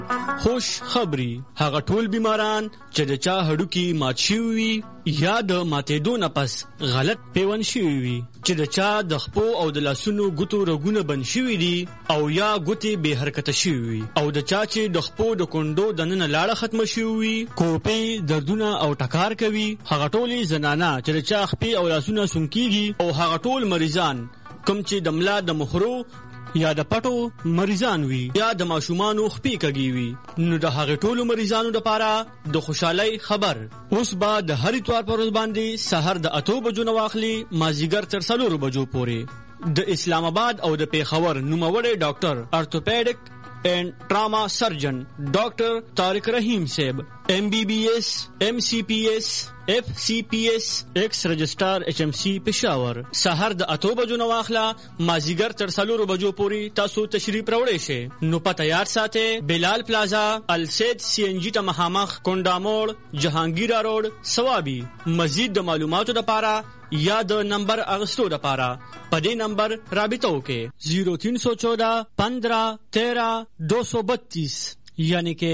خوش خبری هغه ټول بیماران چې د چا هډوکي مات شوي وي یا د ماتېدو نه پس غلط پیوند شوي وي، چې د چا د خپو او د لاسونو ګوتو رګونه بند شوي دي او یا ګوتې بې حرکته شوي وي، او د چا چې د خپو د کونډو دننه لاړه ختمه شوي وي، کوپې دردونه او ټکار کوي، هغه ټولې زنانه چې د چا خپې او لاسونه سونکېږي، او هغه ټول مریضان کوم چې د ملا د مخرو یا د پټو مریضان وي یا د ماشومانو خپې کږي وي، نو د هغه ټولو مریضانو لپاره د خوشحالۍ خبر. اوس به د هر اتوار پر ورځ باندې سحر د 8 بجو نه واخلي مازیګر تر 4 بجو پورې د اسلام آباد او د پیښور نوموړی ډاکټر ارتوپیډک اینڈ ټراما سرجن ډاکټر طارق رحیم صاحب MBBS MCPS FCPS ایکس رجسٹرار HMC پېښور سحر د 8 بجو نه واخله مازیګر تر 4 بجو پورې تاسو تشریف راوړئ شئ. نو پته یاد ساتئ بلال پلازا السید CNG ته مخامخ کونډاموړ جهانگیرا روډ سوابي. مزید د معلوماتو لپاره یا د نمبر اغستو لپاره په دې نمبر رابطه وکړئ 0314 15 13 232 یعنی کہ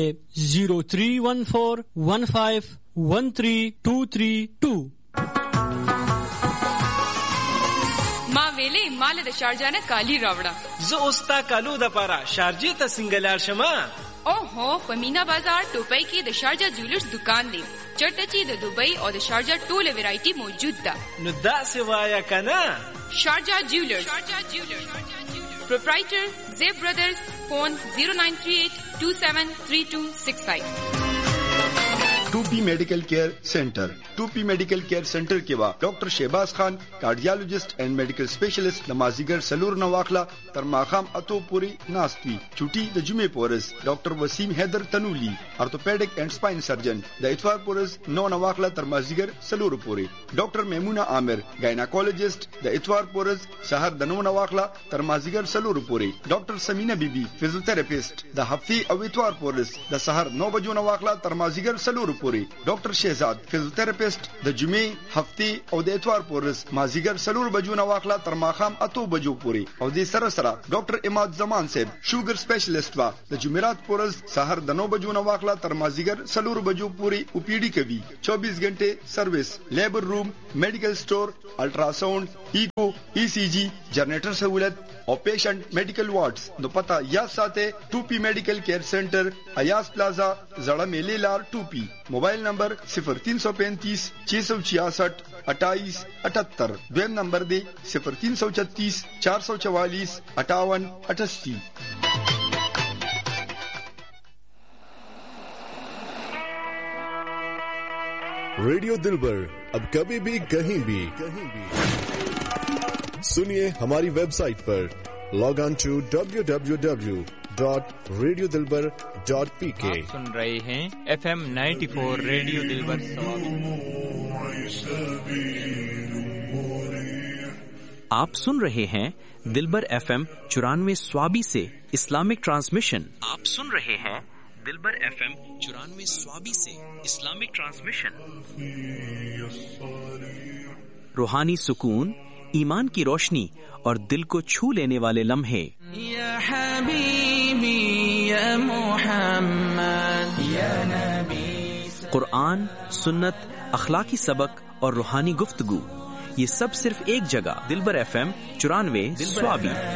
0314151322. ما ویلې مال د شارجه نه کالی راوړه. زه اوستا کالو د پاره شارجه ته سنگلار شمه. اوهو په مینا بازار ټوپۍ کې د شارجه جولرز دکان دی. چرته چې د دوبۍ او د شارجه ټوله ویرایټي موجود ده. نو دا سوایا کنه شارجه جولرز پروپرایټر زیب برادرز فون 0938273265. 2P medical care centre 2P medical care centre के वा डॉक्टर Shahbaz Khan cardiologist and medical specialist नमाजीगर सलूर नवाखला तरमाखाम अतो पूरी नास्ती छुट्टी द जुमे पोरस डॉक्टर वसीम हैदर तनूली orthopaedic and spine surgeon the इतवार पोरस नो नवाखला तरमाजीगर सलूर पूरी डॉक्टर मेमूना आमिर गायनाकोलॉजिस्ट द इतवार पोरस सहर द नो नवाखला तरमाजीगर सलूर पूरी डॉक्टर समीना बीबी फिजियोथेरेपिस्ट द हफ्ती और इतवार पोरस द सहर 9 बजो नवाखला तरमाजीगर सलूर पूरी डॉक्टर शहजाद फिजियोथेरेपिस्ट द जुमे हफ्ते और द इतवार पोरस माजीगर सलूर बजो नवाखला तरमाखाम अतो बजो पूरी और द सरसरा डॉक्टर इमाद जमान साहब शुगर स्पेशलिस्ट वा द जुमेरात पोरस सहर द 9 बजो नवाखला तरमाजीगर सलूर बजो पूरी ओपीडी कभी 24 घंटे service labour room medical store ultrasound eco ECG generator सहूलत और पेशेंट मेडिकल वार्ड्स नो पता याद साथे 2P medical care centre Ayaz प्लाजा जड़ा मेले लार 2P मोबाइल नंबर 0335 666 28 78 द्वेम नंबर दे 0336 444 58 88. रेडियो दिलबर अब कभी भी कहीं भी सुनिए हमारी वेबसाइट पर लॉग ऑन टू www.radiodilbar.pk. आप सुन रहे हैं FM 94 रेडियो दिलबर आप सुन रहे हैं दिलबर FM 94 स्वाबी से इस्लामिक ट्रांसमिशन. आप सुन रहे हैं दिलबर FM 94 स्वाबी से इस्लामिक ट्रांसमिशन. रूहानी सुकून, ईमान की रोशनी और दिल को छू लेने वाले लम्हे. या हबीबी या मुहम्मद या नबी. कुरान, सुन्नत, अखलाकी सबक और रूहानी गुफ्तगू, ये सब सिर्फ एक जगह. दिलबर FM 94 स्वाबी.